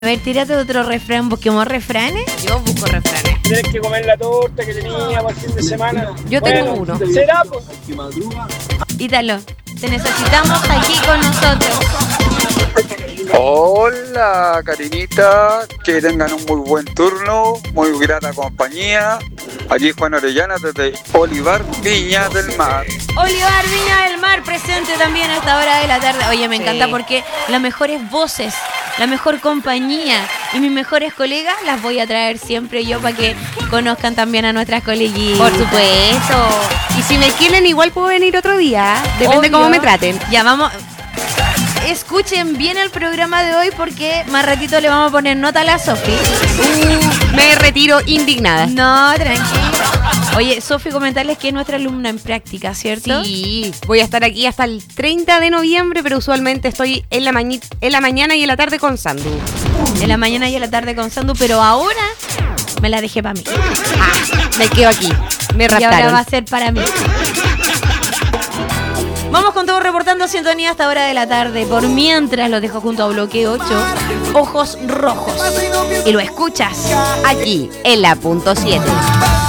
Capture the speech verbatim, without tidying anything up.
A ver, tírate otro refrán. ¿Busquemos refranes? Yo busco refranes. Tienes que comer la torta que tenía para el fin de semana. Yo tengo uno. ¿Será? Pues? Ítalo, te necesitamos aquí con nosotros. Hola, Karinita, que tengan un muy buen turno, muy grata compañía. Aquí Juan Orellana desde Olivar, Viña del Mar. Olivar Viña del Mar presente también a esta hora de la tarde. Oye, me Sí. encanta porque las mejores voces, la mejor compañía y mis mejores colegas las voy a traer siempre yo para que conozcan también a nuestras coleguitas. Por supuesto. Y si me quieren, igual puedo venir otro día. Depende Obvio. cómo me traten. Ya vamos. Escuchen bien el programa de hoy porque más ratito le vamos a poner nota a la Sofi. Uh, me retiro indignada. No, tranquilo. Oye, Sofi, comentarles que es nuestra alumna en práctica, ¿cierto? Sí, voy a estar aquí hasta el treinta de noviembre, pero usualmente estoy en la, mañi- en la mañana y en la tarde con Sandu. En la mañana y en la tarde con Sandu, pero ahora me la dejé para mí. Ah, me quedo aquí. Me Y ahora raptaron. va a ser para mí. Vamos con todo reportando sintonía hasta hora de la tarde. Por mientras los dejo junto a Bloque ocho, Ojos Rojos. Y lo escuchas Aquí, en la punto siete.